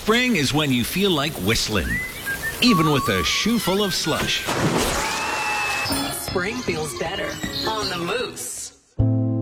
Spring is when you feel like whistling, even with a shoe full of slush. Spring feels better on the Moose.